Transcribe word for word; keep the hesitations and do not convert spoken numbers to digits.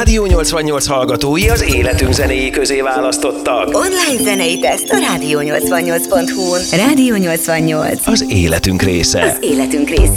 Rádió nyolcvannyolc hallgatói az életünk zenéi közé választottak. Online zenei teszt a rádió nyolcvannyolc pont hu-n. Rádió nyolcvannyolc. Az életünk része. Az életünk része.